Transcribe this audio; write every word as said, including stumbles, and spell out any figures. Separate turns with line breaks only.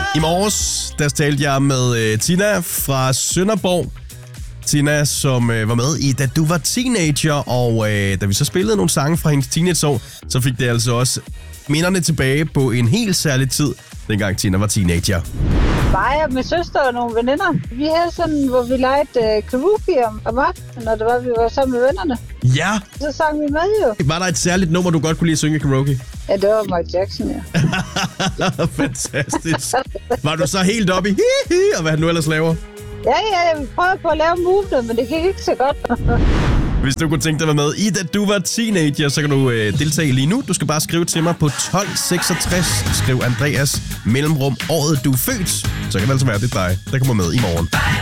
I morges, der talte jeg med uh, Tina fra Sønderborg. Tina, som uh, var med i Da du var teenager, og uh, da vi så spillede nogle sange fra hendes teenageår, så fik det altså også minderne tilbage på en helt særlig tid, dengang Tina var teenager.
Mig og min søster og nogle veninder. Vi havde sådan, hvor vi legede uh, karaoke om, om aftenen, når det var, vi var sammen med vennerne.
Ja!
Så sang vi med jo.
Var der et særligt nummer, du godt kunne lide at synge karaoke?
Ja, det var Michael Jackson, ja.
Fantastisk. Var du så helt oppe i hi-hi, og hvad han nu ellers laver?
Ja, ja, jeg prøvede på at lave movene, men det gik ikke så godt.
Hvis du kunne tænke dig at være med i Da du var teenager, så kan du øh, deltage lige nu. Du skal bare skrive til mig på tolv seksogtres. Skriv Andreas mellemrum året du er født. Så kan det altså være, det er dig, der kommer med i morgen.